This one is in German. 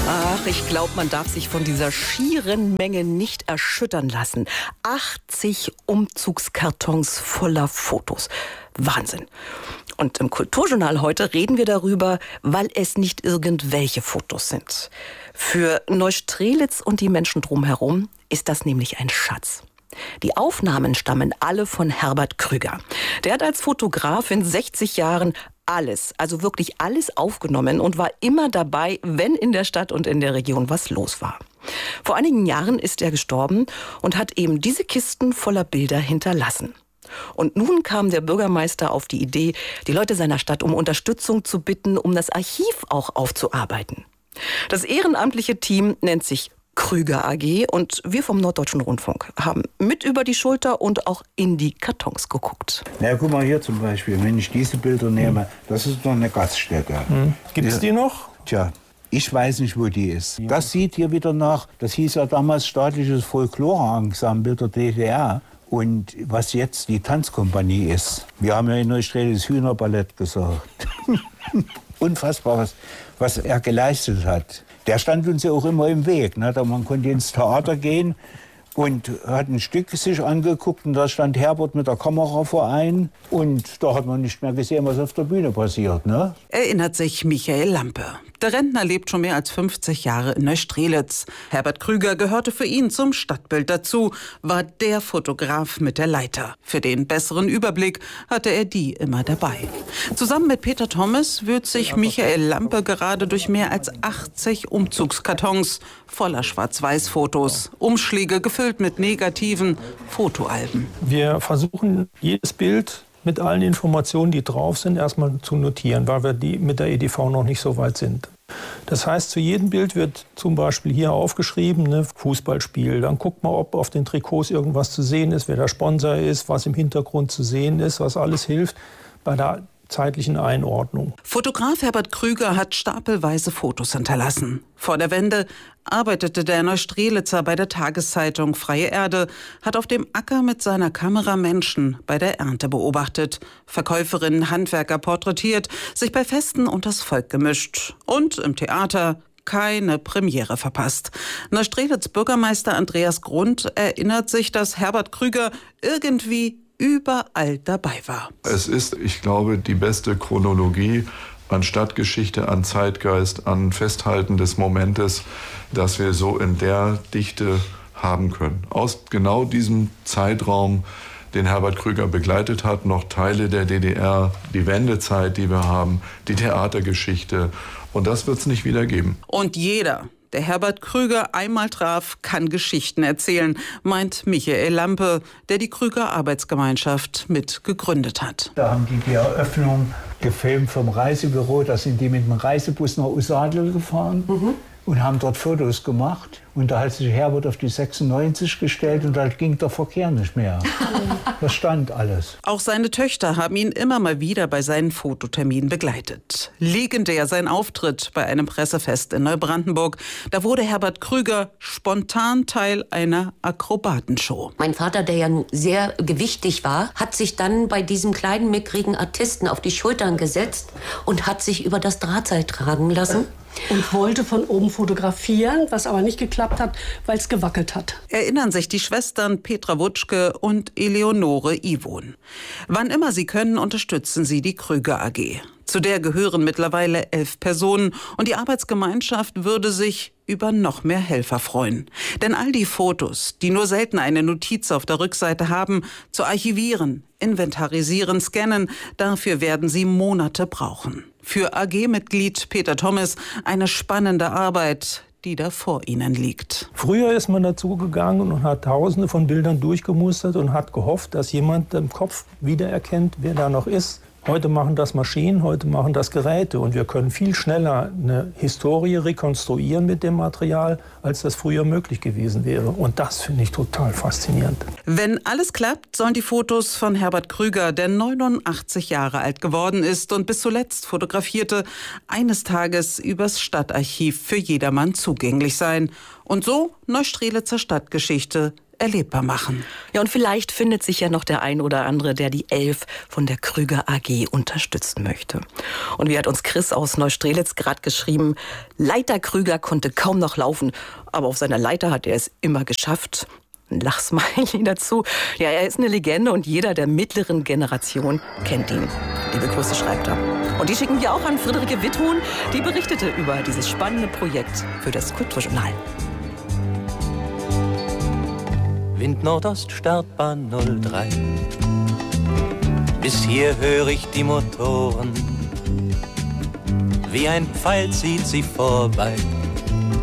Ach, ich glaube, man darf sich von dieser schieren Menge nicht erschüttern lassen. 80 Umzugskartons voller Fotos. Wahnsinn. Und im Kulturjournal heute reden wir darüber, weil es nicht irgendwelche Fotos sind. Für Neustrelitz und die Menschen drumherum ist das nämlich ein Schatz. Die Aufnahmen stammen alle von Herbert Krüger. Der hat als Fotograf in 60 Jahren alles, also wirklich alles aufgenommen und war immer dabei, wenn in der Stadt und in der Region was los war. Vor einigen Jahren ist er gestorben und hat eben diese Kisten voller Bilder hinterlassen. Und nun kam der Bürgermeister auf die Idee, die Leute seiner Stadt um Unterstützung zu bitten, um das Archiv auch aufzuarbeiten. Das ehrenamtliche Team nennt sich Krüger AG und wir vom Norddeutschen Rundfunk haben mit über die Schulter und auch in die Kartons geguckt. Na, guck mal hier zum Beispiel, wenn ich diese Bilder nehme, das ist doch eine Gaststätte. Gibt es die noch? Tja, ich weiß nicht, wo die ist. Das sieht hier wieder nach, das hieß ja damals staatliches Folklore-Ensemble der DDR. Und was jetzt die Tanzkompanie ist. Wir haben ja in Neustrelitz Hühnerballett gesagt. Unfassbar, was er geleistet hat. Der stand uns ja auch immer im Weg. Ne? Man konnte ins Theater gehen und hat ein Stück sich angeguckt und da stand Herbert mit der Kamera vor ein und da hat man nicht mehr gesehen, was auf der Bühne passiert. Ne? Erinnert sich Michael Lampe. Der Rentner lebt schon mehr als 50 Jahre in Neustrelitz. Herbert Krüger gehörte für ihn zum Stadtbild dazu, war der Fotograf mit der Leiter. Für den besseren Überblick hatte er die immer dabei. Zusammen mit Peter Thomas wühlt sich Michael Lampe gerade durch mehr als 80 Umzugskartons voller Schwarz-Weiß-Fotos. Umschläge gefüllt mit negativen Fotoalben. Wir versuchen, jedes Bild mit allen Informationen, die drauf sind, erstmal zu notieren, weil wir mit der EDV noch nicht so weit sind. Das heißt, zu jedem Bild wird zum Beispiel hier aufgeschrieben, ne, Fußballspiel. Dann guckt man, ob auf den Trikots irgendwas zu sehen ist, wer der Sponsor ist, was im Hintergrund zu sehen ist, was alles hilft bei der zeitlichen Einordnung. Fotograf Herbert Krüger hat stapelweise Fotos hinterlassen. Vor der Wende arbeitete der Neustrelitzer bei der Tageszeitung Freie Erde, hat auf dem Acker mit seiner Kamera Menschen bei der Ernte beobachtet, Verkäuferinnen, Handwerker porträtiert, sich bei Festen unters Volk gemischt und im Theater keine Premiere verpasst. Neustrelitz Bürgermeister Andreas Grund erinnert sich, dass Herbert Krüger irgendwie überall dabei war. Es ist, ich glaube, die beste Chronologie an Stadtgeschichte, an Zeitgeist, an Festhalten des Momentes, das wir so in der Dichte haben können. Aus genau diesem Zeitraum, den Herbert Krüger begleitet hat, noch Teile der DDR, die Wendezeit, die wir haben, die Theatergeschichte. Und das wird es nicht wieder geben. Und jeder, der Herbert Krüger einmal traf, kann Geschichten erzählen, meint Michael Lampe, der die Krüger Arbeitsgemeinschaft mit gegründet hat. Da haben die Eröffnung gefilmt vom Reisebüro. Da sind die mit dem Reisebus nach Usadel gefahren und haben dort Fotos gemacht. Und da hat sich Herbert auf die 96 gestellt und da ging der Verkehr nicht mehr. Das stand alles. Auch seine Töchter haben ihn immer mal wieder bei seinen Fototerminen begleitet. Legendär sein Auftritt bei einem Pressefest in Neubrandenburg. Da wurde Herbert Krüger spontan Teil einer Akrobatenshow. Mein Vater, der ja sehr gewichtig war, hat sich dann bei diesem kleinen, mickrigen Artisten auf die Schultern gesetzt und hat sich über das Drahtseil tragen lassen. Und wollte von oben fotografieren, was aber nicht geklappt hat, weil es gewackelt hat. Erinnern sich die Schwestern Petra Wutschke und Eleonore Ivon. Wann immer sie können, unterstützen sie die Krüger AG. Zu der gehören mittlerweile 11 Personen und die Arbeitsgemeinschaft würde sich über noch mehr Helfer freuen. Denn all die Fotos, die nur selten eine Notiz auf der Rückseite haben, zu archivieren, inventarisieren, scannen, dafür werden sie Monate brauchen. Für AG-Mitglied Peter Thomas eine spannende Arbeit, die da vor ihnen liegt. Früher ist man dazu gegangen und hat Tausende von Bildern durchgemustert und hat gehofft, dass jemand im Kopf wiedererkennt, wer da noch ist. Heute machen das Maschinen, heute machen das Geräte und wir können viel schneller eine Historie rekonstruieren mit dem Material, als das früher möglich gewesen wäre. Und das finde ich total faszinierend. Wenn alles klappt, sollen die Fotos von Herbert Krüger, der 89 Jahre alt geworden ist und bis zuletzt fotografierte, eines Tages übers Stadtarchiv für jedermann zugänglich sein. Und so Neustrelitzer Stadtgeschichte erlebbar machen. Ja, und vielleicht findet sich ja noch der ein oder andere, der die 11 von der Krüger AG unterstützen möchte. Und wie hat uns Chris aus Neustrelitz gerade geschrieben, Leiter Krüger konnte kaum noch laufen, aber auf seiner Leiter hat er es immer geschafft. Ein Lachsmiley dazu. Ja, er ist eine Legende und jeder der mittleren Generation kennt ihn. Liebe Grüße schreibt er. Und die schicken wir auch an Friederike Witthuhn, die berichtete über dieses spannende Projekt für das Kulturjournal. Wind Nordost, Startbahn 03. Bis hier höre ich die Motoren. Wie ein Pfeil zieht sie vorbei.